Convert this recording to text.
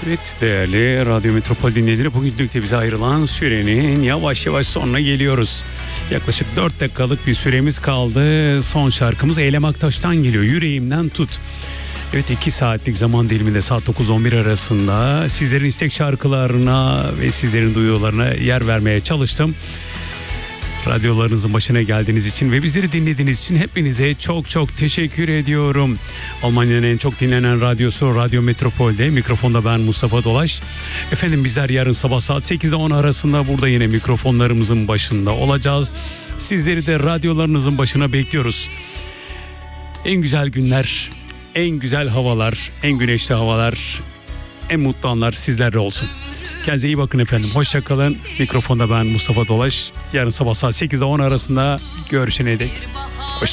Evet değerli Radyo Metropol dinleyicileri, bugünlük de bize ayrılan sürenin yavaş yavaş sonuna geliyoruz. Yaklaşık 4 dakikalık bir süremiz kaldı. Son şarkımız Eylem Aktaş'tan geliyor. Yüreğimden Tut. Evet, 2 saatlik zaman diliminde saat 9-11 arasında sizlerin istek şarkılarına ve sizlerin duyularına yer vermeye çalıştım. Radyolarınızın başına geldiğiniz için ve bizleri dinlediğiniz için hepinize çok çok teşekkür ediyorum. Almanya'nın en çok dinlenen radyosu Radyo Metropol'de. Mikrofonda ben Mustafa Dolaş. Efendim, bizler yarın sabah saat 8'de 10 arasında burada yine mikrofonlarımızın başında olacağız. Sizleri de radyolarınızın başına bekliyoruz. En güzel günler, en güzel havalar, en güneşli havalar, en mutlu anlar sizlerle olsun. Kendinize iyi bakın efendim. Hoşça kalın. Mikrofonda ben Mustafa Dolaş. Yarın sabah saat 8'de 10 arasında görüşene dek.